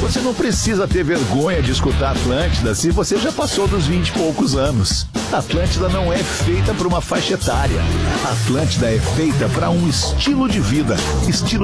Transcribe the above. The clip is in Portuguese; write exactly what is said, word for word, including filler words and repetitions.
Você não precisa ter vergonha de escutar Atlântida se você já passou dos vinte e poucos anos. Atlântida não é feita para uma faixa etária. Atlântida é feita para um estilo de vida. Estilo